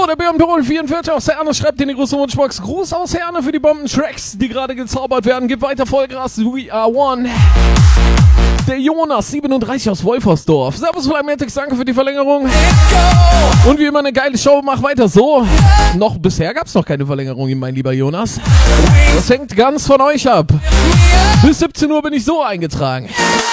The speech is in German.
der Birnenpol 44 aus Herne schreibt in die große Wunschbox. Gruß aus Herne für die Bombentracks, die gerade gezaubert werden. Gib weiter Vollgas, we are one. Der Jonas, 37 aus Wolfersdorf. Servus Flymatix, danke für die Verlängerung. Und wie immer eine geile Show, mach weiter so. Bisher gab es noch keine Verlängerung, mein lieber Jonas. Das hängt ganz von euch ab. Bis 17 Uhr bin ich so eingetragen.